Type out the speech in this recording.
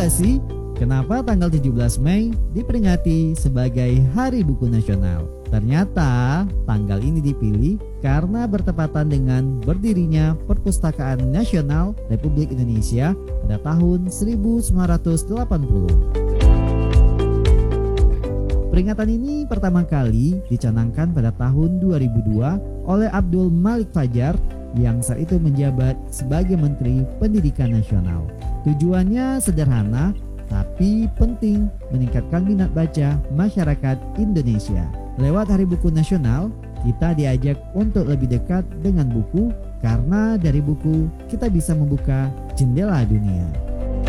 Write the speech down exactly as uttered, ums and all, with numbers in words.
nggak sih kenapa tanggal tujuh belas Mei diperingati sebagai Hari Buku Nasional? Ternyata tanggal ini dipilih karena bertepatan dengan berdirinya Perpustakaan Nasional Republik Indonesia pada tahun seribu sembilan ratus delapan puluh. Peringatan ini pertama kali dicanangkan pada tahun dua ribu dua oleh Abdul Malik Fajar yang saat itu menjabat sebagai Menteri Pendidikan Nasional. Tujuannya sederhana tapi penting, meningkatkan minat baca masyarakat Indonesia. Lewat Hari Buku Nasional, kita diajak untuk lebih dekat dengan buku karena dari buku kita bisa membuka jendela dunia.